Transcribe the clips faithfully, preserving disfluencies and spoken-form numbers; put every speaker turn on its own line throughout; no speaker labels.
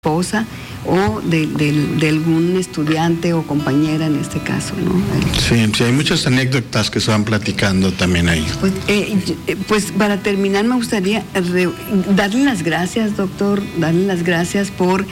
esposa o de, de, de algún estudiante o compañera en este caso, ¿no?
Sí, sí, hay muchas anécdotas que se van platicando también ahí.
Pues, eh, pues para terminar me gustaría re, darle las gracias, doctor, darle las gracias por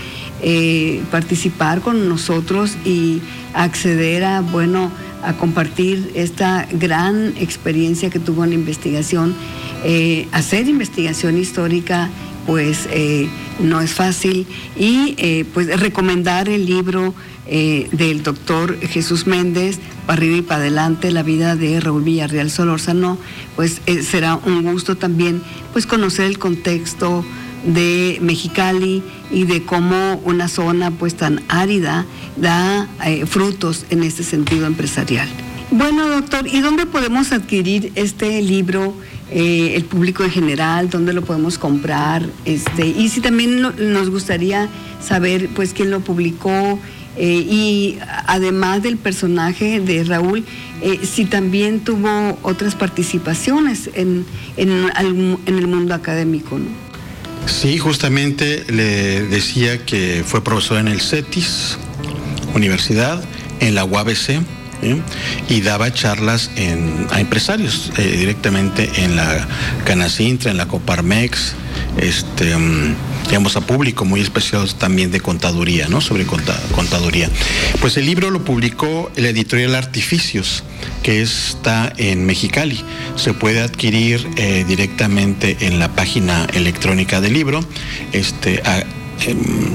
eh, participar con nosotros y acceder a, bueno, a compartir esta gran experiencia que tuvo en la investigación. Eh, hacer investigación histórica pues eh, no es fácil y eh, pues recomendar el libro eh, del doctor Jesús Méndez, para arriba y para adelante, la vida de Raúl Villarreal Solórzano, pues eh, será un gusto también pues conocer el contexto de Mexicali y de cómo una zona pues tan árida da eh, frutos en este sentido empresarial. Bueno, doctor, ¿y dónde podemos adquirir este libro? Eh, el público en general, dónde lo podemos comprar, este, y si también lo, nos gustaría saber pues quién lo publicó, eh, y además del personaje de Raúl, eh, si también tuvo otras participaciones en, en, en el mundo académico, ¿no?
Sí, justamente le decía que fue profesor en el CETIS, Universidad, en la U A B C, ¿sí? Y daba charlas en, a empresarios eh, directamente en la Canacintra, en la Coparmex, este, um, digamos a público muy especial también de contaduría, ¿no? Sobre contaduría. Pues el libro lo publicó la editorial Artificios, que está en Mexicali. Se puede adquirir eh, directamente en la página electrónica del libro. Este, a, eh,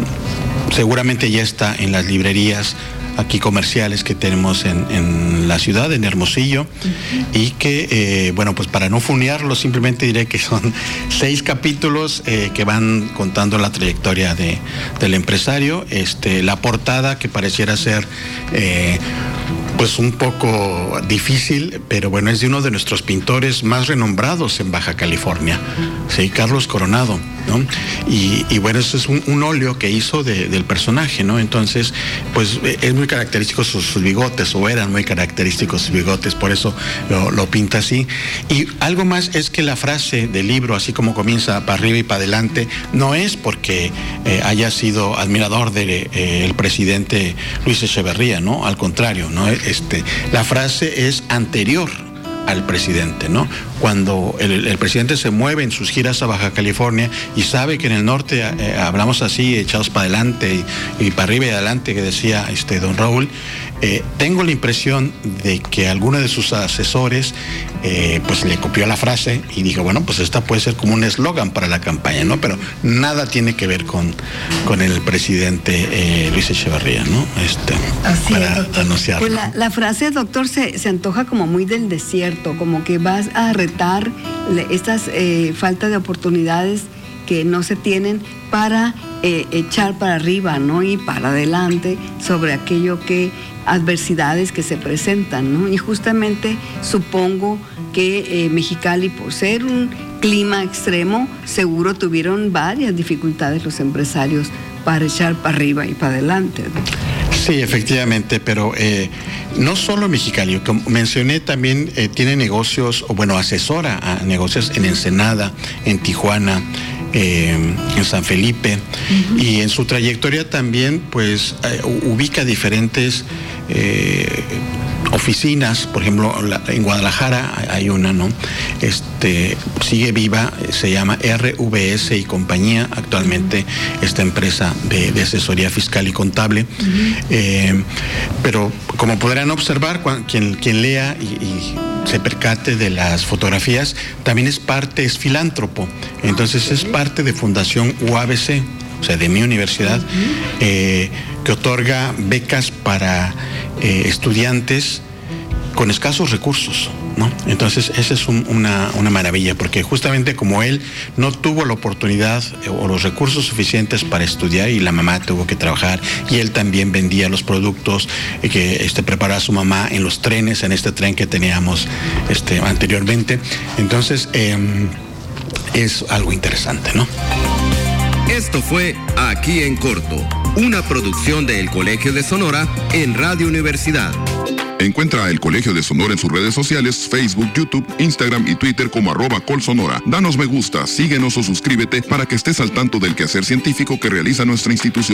seguramente ya está en las librerías aquí comerciales que tenemos en, en la ciudad, en Hermosillo, uh-huh. Y que, eh, bueno, pues para no funearlo, simplemente diré que son seis capítulos eh, que van contando la trayectoria de, del empresario. Este, la portada, que pareciera ser eh, pues un poco difícil, pero bueno, es de uno de nuestros pintores más renombrados en Baja California, ¿sí? Carlos Coronado, ¿no? Y, y bueno, eso es un, un óleo que hizo de, del personaje, ¿no? Entonces, pues es muy característico sus, sus bigotes, o eran muy característicos sus bigotes, por eso lo, lo pinta así. Y algo más es que la frase del libro, así como comienza para arriba y para adelante, no es porque eh, haya sido admirador del de, eh, el presidente Luis Echeverría, ¿no? Al contrario, ¿no? Este, la frase es anterior al presidente, ¿no? Cuando el, el presidente se mueve en sus giras a Baja California y sabe que en el norte eh, hablamos así, echados para adelante y, y para arriba y adelante, que decía este don Raúl, eh, tengo la impresión de que alguno de sus asesores eh, pues le copió la frase y dijo, bueno, pues esta puede ser como un eslogan para la campaña, ¿no? Pero nada tiene que ver con, con el presidente eh, Luis Echeverría, ¿no? Este,
así
para
es,
anunciarlo.
Pues la, la frase, doctor, se, se antoja como muy del desierto, como que vas a retar estas eh, falta de oportunidades que no se tienen para eh, echar para arriba, ¿no? Y para adelante sobre aquello que adversidades que se presentan, ¿no? Y justamente supongo que eh, Mexicali, por ser un clima extremo, seguro tuvieron varias dificultades los empresarios para echar para arriba y para adelante, ¿no?
Sí, efectivamente, pero eh, no solo Mexicali, como mencioné, también eh, tiene negocios, o bueno, asesora a negocios en Ensenada, en Tijuana, eh, en San Felipe, uh-huh. Y en su trayectoria también, pues, eh, ubica diferentes eh, oficinas, por ejemplo, la, en Guadalajara hay una, ¿no? Este, sigue viva, se llama R V S y compañía, actualmente esta empresa de, de asesoría fiscal y contable. Uh-huh. Eh, pero como podrán observar, quien, quien lea y, y se percate de las fotografías, también es parte, es filántropo. Entonces es parte de Fundación U A B C, o sea, de mi universidad, uh-huh. eh, que otorga becas para eh, estudiantes con escasos recursos, ¿no? Entonces, esa es un, una, una maravilla, porque justamente como él no tuvo la oportunidad o los recursos suficientes para estudiar, y la mamá tuvo que trabajar, y él también vendía los productos que este, preparaba su mamá en los trenes, en este tren que teníamos este, anteriormente. Entonces, eh, es algo interesante, ¿no?
Esto fue Aquí en Corto, una producción del Colegio de Sonora en Radio Universidad.
Encuentra el Colegio de Sonora en sus redes sociales, Facebook, YouTube, Instagram y Twitter como arroba colsonora. Danos me gusta, síguenos o suscríbete para que estés al tanto del quehacer científico que realiza nuestra institución.